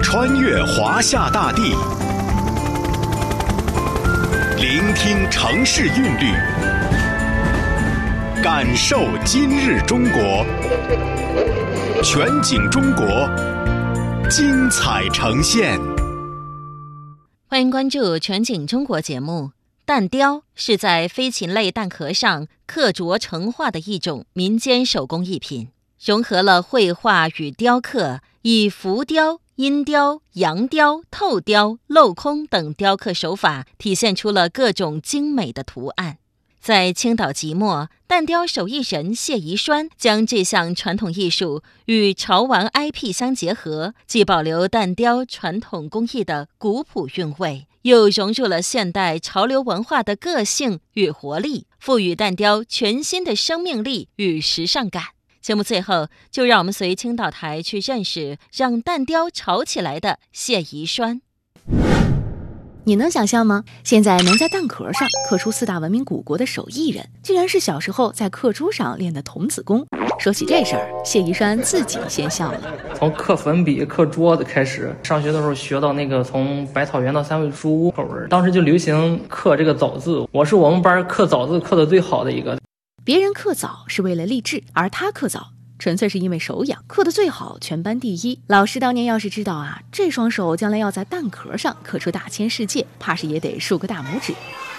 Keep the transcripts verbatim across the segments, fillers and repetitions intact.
穿越华夏大地，聆听城市韵律，感受今日中国。全景中国，精彩呈现。 欢迎关注全景中国节目。蛋雕是在飞禽类蛋壳上刻琢成画的一种民间手工艺品，融合了绘画与雕刻，以浮雕、阴雕、阳雕、透雕、镂空等雕刻手法，体现出了各种精美的图案。在青岛即墨，蛋雕手艺人谢宜栓将这项传统艺术与潮玩 I P 相结合，既保留蛋雕传统工艺的古朴韵味，又融入了现代潮流文化的个性与活力，赋予蛋雕全新的生命力与时尚感。节目最后，就让我们随青岛台去认识让蛋雕潮起来的谢宜栓。 你能想象吗？现在能在蛋壳上刻出四大文明古国的手艺人，竟然是小时候在刻珠上练的童子功。说起这事儿，谢宜栓自己先笑了。 从刻粉笔、刻桌子开始，上学的时候学到那个从百草园到三味书屋口文，当时就流行刻这个枣字，我是我们班刻枣字刻的最好的一个。 别人刻枣是为了励志，而他刻枣纯粹是因为手痒，刻得最好，全班第一。老师当年要是知道啊，这双手将来要在蛋壳上刻出大千世界，怕是也得竖个大拇指。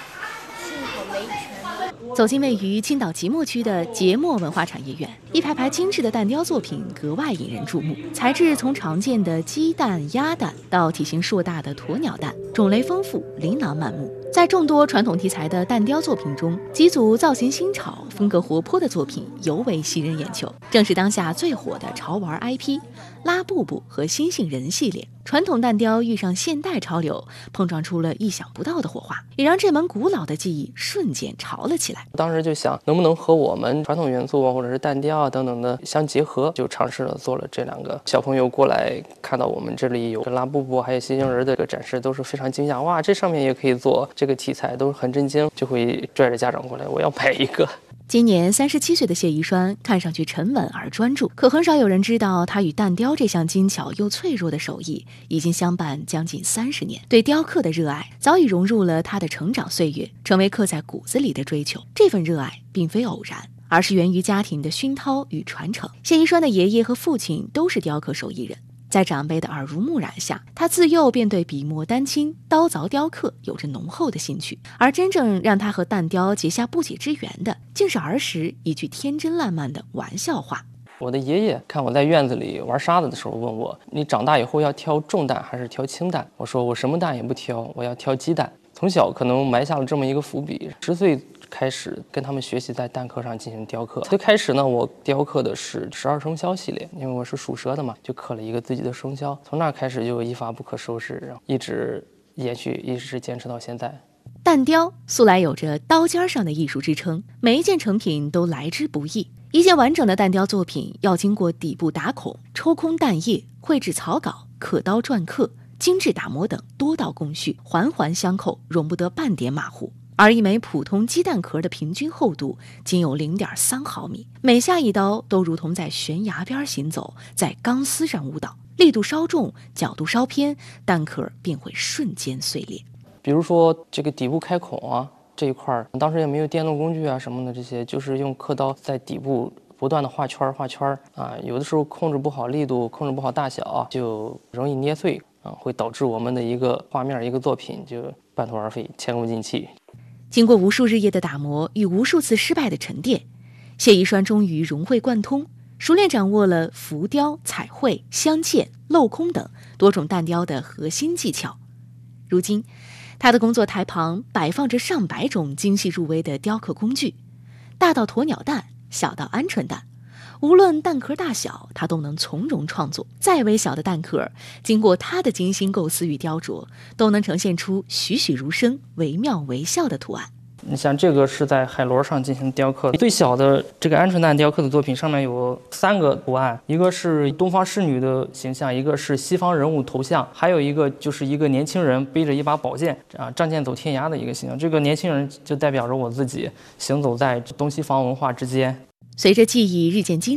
走进位于青岛即墨区的即墨文化产业园，一排排精致的蛋雕作品格外引人注目。材质从常见的鸡蛋、鸭蛋到体型硕大的鸵鸟蛋，种类丰富，琳琅满目。在众多传统题材的蛋雕作品中，几组造型新潮、风格活泼的作品尤为吸人眼球，正是当下最火的潮玩 I P 拉布布和星星人系列。传统蛋雕遇上现代潮流，碰撞出了意想不到的火花，也让这门古老的技艺瞬间潮了起来。 当时就想能不能和我们传统元素啊，或者是蛋雕啊等等的相结合，就尝试了做了这两个。小朋友过来看到我们这里有拉布布还有星星人的这个展示，都是非常惊讶，哇，这上面也可以做这个题材，都是很震惊，就会拽着家长过来，我要买一个。 今年三十七岁的谢宜栓看上去沉稳而专注，可很少有人知道他与蛋雕这项精巧又脆弱的手艺已经相伴将近三十年。对雕刻的热爱早已融入了他的成长岁月，成为刻在骨子里的追求。这份热爱并非偶然，而是源于家庭的熏陶与传承。谢宜栓的爷爷和父亲都是雕刻手艺人，在长辈的耳濡目染下，他自幼便对笔墨丹青、刀凿雕刻有着浓厚的兴趣。而真正让他和蛋雕结下不解之缘的，竟是儿时一句天真烂漫的玩笑话。 我的爷爷看我在院子里玩沙子的时候问我，你长大以后要挑重蛋还是挑轻蛋？我说我什么蛋也不挑，我要挑鸡蛋。从小可能埋下了这么一个伏笔，十岁开始跟他们学习在蛋壳上进行雕刻。最开始呢，我雕刻的是十二生肖系列，因为我是属蛇的嘛，就刻了一个自己的生肖。从那开始就一发不可收拾，然后一直延续，一直坚持到现在。 蛋雕素来有着刀尖上的艺术之称，每一件成品都来之不易。一件完整的蛋雕作品要经过底部打孔、抽空蛋液、绘制草稿、刻刀篆刻、精致打磨等多道工序，环环相扣，容不得半点马虎。而一枚普通鸡蛋壳的平均厚度仅有 零点三毫米，每下一刀都如同在悬崖边行走，在钢丝上舞蹈，力度稍重，角度稍偏，蛋壳便会瞬间碎裂。 比如说这个底部开孔啊这一块，当时也没有电动工具啊什么的，这些就是用刻刀在底部不断的画圈画圈啊，有的时候控制不好力度，控制不好大小，就容易捏碎啊，会导致我们的一个画面一个作品就半途而废，前功尽弃。 经过无数日夜的打磨与无数次失败的沉淀，谢宜栓终于融会贯通，熟练掌握了浮雕、彩绘、镶嵌、镂空等多种蛋雕的核心技巧。如今他的工作台旁摆放着上百种精细入微的雕刻工具，大到鸵鸟蛋，小到鹌鹑蛋，无论蛋壳大小，他都能从容创作。再微小的蛋壳，经过他的精心构思与雕琢，都能呈现出栩栩如生、惟妙惟肖的图案。 你像这个是在海螺上进行雕刻，最小的这个鹌鹑蛋雕刻的作品上面有三个图案，一个是东方侍女的形象，一个是西方人物头像，还有一个就是一个年轻人背着一把宝剑啊，仗剑走天涯的一个形象。这个年轻人就代表着我自己行走在东西方文化之间。 随着技艺日渐精湛，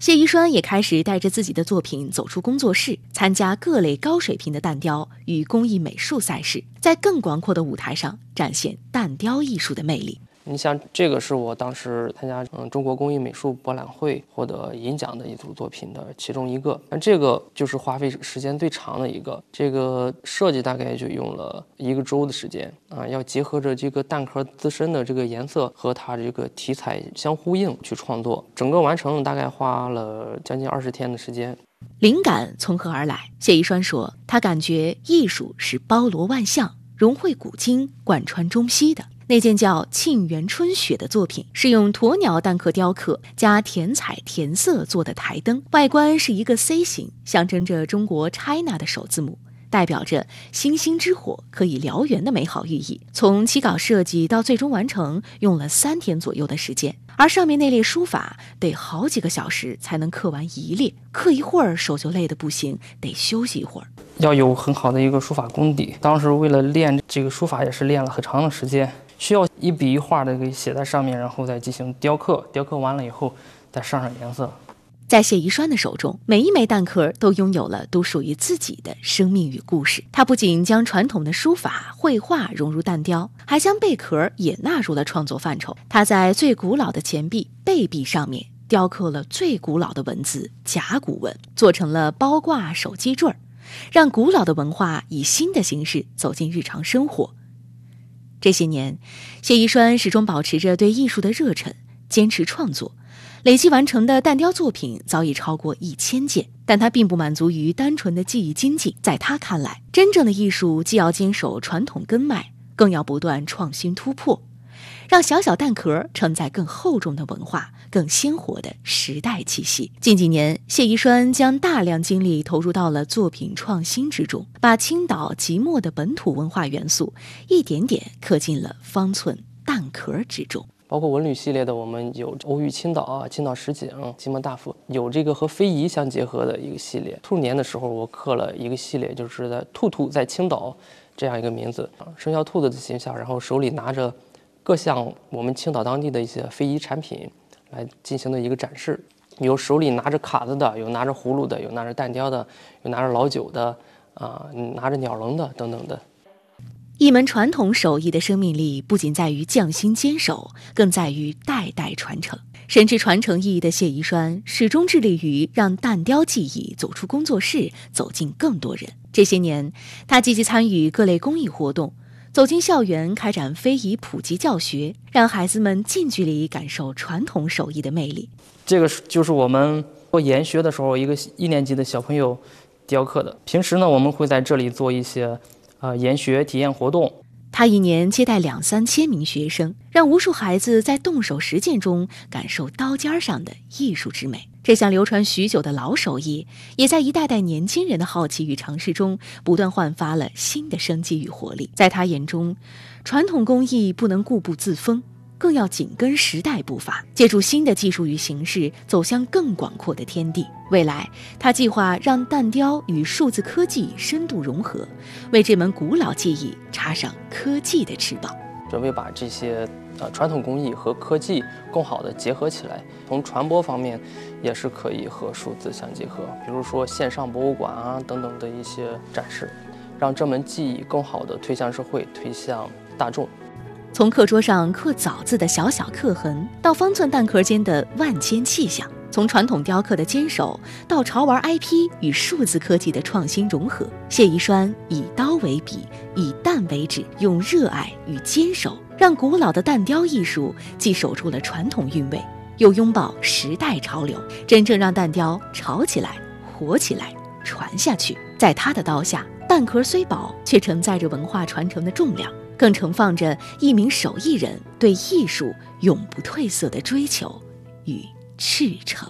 谢宜栓也开始带着自己的作品走出工作室，参加各类高水平的蛋雕与工艺美术赛事，在更广阔的舞台上展现蛋雕艺术的魅力。 你像这个是我当时参加嗯中国工艺美术博览会获得银奖的一组作品的其中一个，那这个就是花费时间最长的一个，这个设计大概就用了一个周的时间啊，要结合着这个蛋壳自身的这个颜色和它这个题材相呼应去创作，整个完成大概花了将近二十天的时间。 灵感从何而来？谢宜栓说，他感觉艺术是包罗万象，融汇古今，贯穿中西的。那件叫《沁园春雪》的作品是用鸵鸟蛋壳雕刻加填彩填色做的台灯，外观是一个 C 型，象征着中国 China 的首字母，代表着星星之火可以燎原的美好寓意。从起稿设计到最终完成用了三天左右的时间，而上面那列书法得好几个小时才能刻完一列，刻一会儿手就累得不行，得休息一会儿。 要有很好的一个书法功底，当时为了练这个书法也是练了很长的时间，需要一笔一画的给写在上面，然后再进行雕刻，雕刻完了以后再上上颜色。 在谢宜栓的手中，每一枚蛋壳都拥有了独属于自己的生命与故事。他不仅将传统的书法、绘画融入蛋雕，还将贝壳也纳入了创作范畴。他在最古老的钱币贝币上面雕刻了最古老的文字甲骨文，做成了包挂手机坠儿，让古老的文化以新的形式走进日常生活。这些年，谢宜栓始终保持着对艺术的热忱，坚持创作，累计完成的蛋雕作品早已超过一千件。但他并不满足于单纯的技艺精进，在他看来，真正的艺术既要坚守传统根脉，更要不断创新突破，让小小蛋壳承载更厚重的文化，更鲜活的时代气息。近几年，谢宜栓将大量精力投入到了作品创新之中，把青岛即墨的本土文化元素一点点刻进了方寸蛋壳之中。 包括文旅系列的，我们有欧玉青岛啊、青岛石井、金门大佛，有这个和非遗相结合的一个系列。兔年的时候，我刻了一个系列，就是在兔兔在青岛这样一个名字，生肖兔子的形象，然后手里拿着各项我们青岛当地的一些非遗产品来进行的一个展示，有手里拿着卡子的，有拿着葫芦的，有拿着蛋雕的，有拿着老酒的，啊、呃，拿着鸟笼的等等的。 一门传统手艺的生命力不仅在于匠心坚守，更在于代代传承。深知传承意义的谢宜栓始终致力于让蛋雕技艺走出工作室，走进更多人。这些年，他积极参与各类公益活动，走进校园开展非遗普及教学，让孩子们近距离感受传统手艺的魅力。 这个就是我们做研学的时候，一个一年级的小朋友雕刻的。平时呢，我们会在这里做一些呃研学体验活动。 他一年接待两三千名学生，让无数孩子在动手实践中感受刀尖上的艺术之美。这项流传许久的老手艺，也在一代代年轻人的好奇与尝试中，不断焕发了新的生机与活力。在他眼中，传统工艺不能固步自封，更要紧跟时代步伐，借助新的技术与形式，走向更广阔的天地。未来，他计划让蛋雕与数字科技深度融合，为这门古老技艺插上科技的翅膀。 准备把这些呃传统工艺和科技更好的结合起来，从传播方面也是可以和数字相结合，比如说线上博物馆啊等等的一些展示，让这门技艺更好的推向社会，推向大众。 从课桌上刻枣字的小小刻痕，到方寸蛋壳间的万千气象；从传统雕刻的坚守，到潮玩 I P 与数字科技的创新融合，谢宜栓以刀为笔，以蛋为纸，用热爱与坚守，让古老的蛋雕艺术既守住了传统韵味，又拥抱时代潮流，真正让蛋雕潮起来、活起来、传下去。在他的刀下，蛋壳虽薄，却承载着文化传承的重量，更盛放着一名手艺人对艺术永不褪色的追求与赤诚。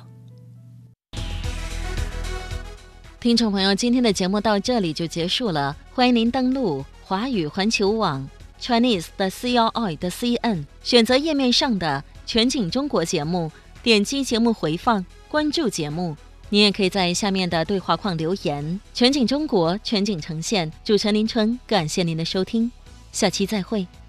听众朋友，今天的节目到这里就结束了，欢迎您登录华语环球网 Chinese 的 C R I 的 C N， 选择页面上的全景中国节目，点击节目回放，关注节目。你也可以在下面的对话框留言。全景中国，全景呈现，主持人林春，感谢您的收听，下期再会。